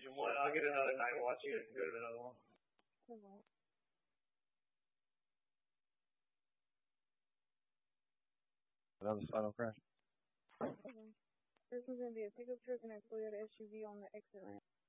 Fusion 1. I'll get another night watch. You guys can go to another one. Another final crash. This one's going to be a pickup truck and a Toyota SUV on the exit ramp.